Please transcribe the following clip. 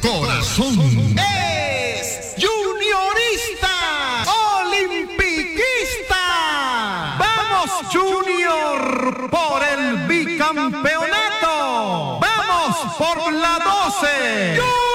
corazón. Es juniorista, olimpiquista. Vamos Junior por el bicampeonato. Vamos por la 12.